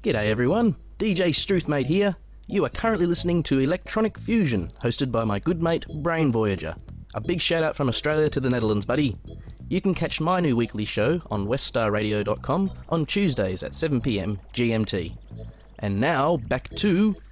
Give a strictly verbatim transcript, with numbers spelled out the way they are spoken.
G'day everyone, D J Struthmate here. You are currently listening to Electronic Fusion, hosted by my good mate Brain Voyager. A big shout out from Australia to the Netherlands, buddy. You can catch my new weekly show on weststar radio dot com on Tuesdays at seven p m G M T. And now, back to